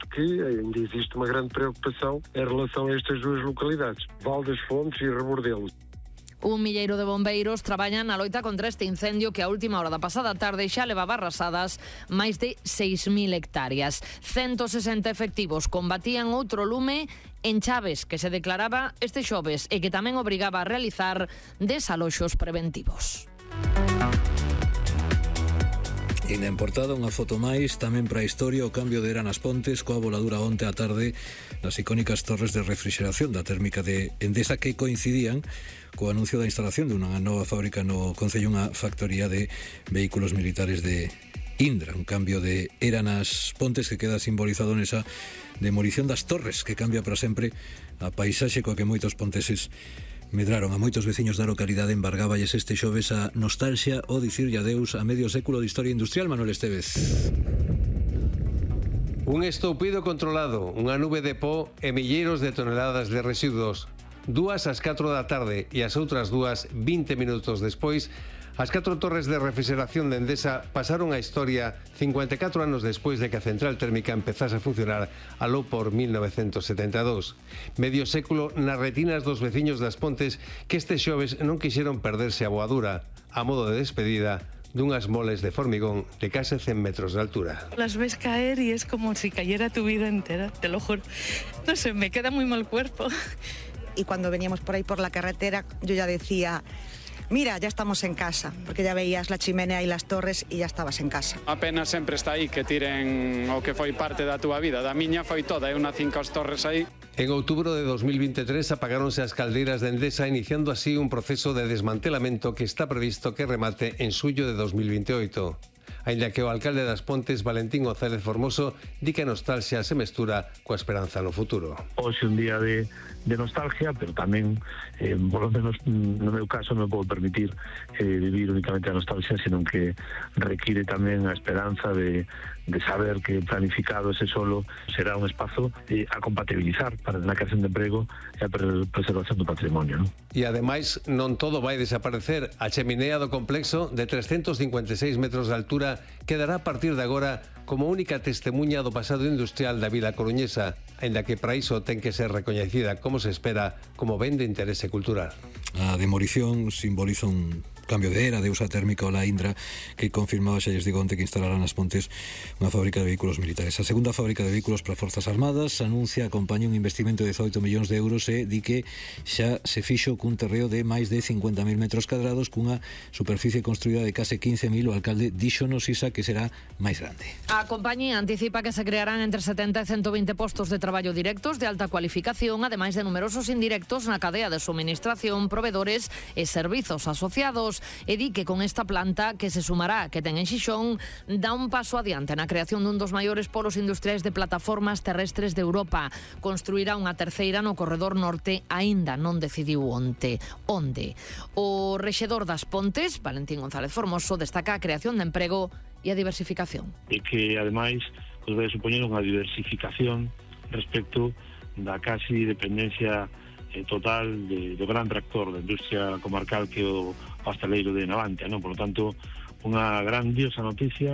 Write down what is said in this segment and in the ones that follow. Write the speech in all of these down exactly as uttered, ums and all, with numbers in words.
que ainda existe uma grande preocupação em relação a estas duas localidades, Val das Fontes e Rebordelo. Un milleiro de bombeiros traballan na loita contra este incendio que a última hora da pasada tarde xa levaba arrasadas máis de seis mil hectáreas. ciento sesenta efectivos combatían outro lume en Chaves que se declaraba este xoves e que tamén obrigaba a realizar desaloxos preventivos. E na portada unha foto máis tamén para a historia, o cambio de era nas Pontes coa voladura onte á tarde das icónicas torres de refrigeración da térmica de Endesa que coincidían co anuncio da instalación de unha nova fábrica no concello, unha factoría de vehículos militares de Indra, un cambio de era nas Pontes que queda simbolizado nesa demolición das torres que cambia para sempre a paisaxe coa que moitos ponteses medraron. A moitos veciños da localidade embargáballes este xoves a nostalgia o dicirlle adeus a medio século de historia industrial. Manuel Estevez. Un estoupido controlado, unha nube de pó e milleiros de toneladas de residuos. Dúas ás catro da tarde e as outras dúas vinte minutos despois, as catro torres de refrigeración de Endesa pasaron a historia cincuenta e catro anos despois de que a central térmica empezase a funcionar aló por mil novecentos setenta e dous. Medio século nas retinas dos veciños das Pontes que este xoves non quixeron perderse a voadura, a modo de despedida dunhas moles de formigón de case cen metros de altura. Las ves caer y es como si cayera tu vida entera, te lo juro. No sé, me queda muy mal cuerpo. Y cuando veníamos por ahí por la carretera, yo ya decía, mira, ya estamos en casa, porque ya veías la chimenea y las torres y ya estabas en casa. Apenas sempre está aí que tiren o que foi parte da túa vida, da miña foi toda, é unha cinco as torres aí. En outubro de dos mil veintitrés apagáronse as caldeiras de Endesa, iniciando así un proceso de desmantelamento que está previsto que remate en suyo de dos mil veintioito. Ainda que o alcalde das Pontes, Valentín González Formoso, di que a nostalgia se mestura coa esperanza no futuro. Hoxe un día de, de nostalgia, pero tamén, eh, por lo menos no meu caso, non podo permitir eh, vivir únicamente a nostalgia, senón que require tamén a esperanza de, de saber que planificado ese solo será un espazo eh, a compatibilizar para a creación de emprego e a preservación do patrimonio, non? E ademais non todo vai desaparecer. A cheminea do complexo de trescentos cincuenta e seis metros de altura quedará a partir de agora como única testemunha do pasado industrial da vila coruñesa, aínda que para iso ten que ser recoñecida, como se espera, como ben de interese cultural. A demolición simboliza un cambio de era, de usa térmica o la Indra, que confirmaba, xa lles digo onte, que instalarán nas Pontes unha fábrica de vehículos militares. A segunda fábrica de vehículos para Forzas Armadas anuncia, acompaña un investimento de dezaoito millóns de euros e di que xa se fixo cun terreo de máis de cincuenta mil metros cadrados cunha superficie construída de case quince mil. O alcalde díxonos Isa que será máis grande. A compañía anticipa que se crearán entre setenta e ciento veinte postos de traballo directos de alta cualificación, ademais de numerosos indirectos na cadea de suministración, proveedores e servizos asociados. E di que con esta planta que se sumará que ten en Xixón dá un paso adiante na creación dun dos maiores polos industriais de plataformas terrestres de Europa. Construirá unha terceira no corredor norte, aínda non decidiu onte onde. O rexedor das Pontes, Valentín González Formoso, destaca a creación de emprego e a diversificación. E que ademais pues, vai supoñer unha diversificación respecto da casi dependencia eh, total de, do gran tractor da industria comarcal que o pasteleiro de Navantia, non? Por lo tanto, unha grandiosa noticia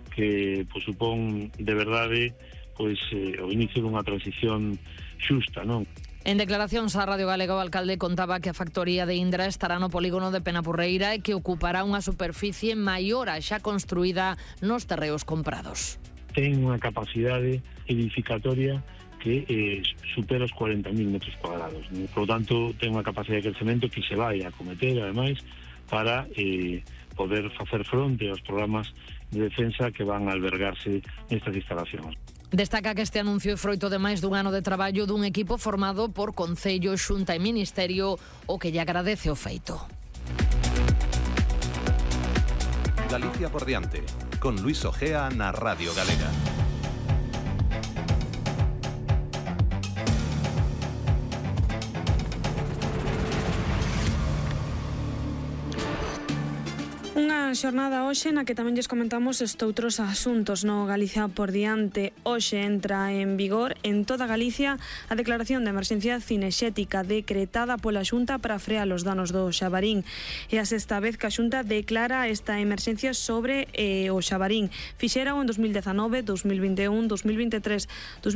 que pues, supón de verdade pois eh, o inicio dunha transición xusta, non? En declaracións á Radio Galega, o alcalde contaba que a factoría de Indra estará no polígono de Penapurreira e que ocupará unha superficie maior a xa construída nos terreos comprados. Ten unha capacidade edificatoria que eh, supera os cuarenta mil metros cuadrados, ¿no? Por lo tanto, ten unha capacidade de crecemento que se vai a acometer, ademais, para eh, poder facer fronte aos programas de defensa que van a albergarse nestas instalacións. Destaca que este anuncio é froito de máis dun ano de traballo dun equipo formado por Concello, Xunta e Ministerio, o que lle agradece o feito. Galicia por diante, con Luis Ojea na Radio Galega. Unha xornada hoxe na que tamén lles comentamos estoutros asuntos no Galicia por diante. Hoxe entra en vigor en toda Galicia a declaración de emerxencia cinexética decretada pola Xunta para frear os danos do Xabarín. É a sexta vez que a Xunta declara esta emerxencia sobre eh, o Xabarín. Fixera en dos mil dezanove, dos mil vinte e un, dos mil vinte e tres,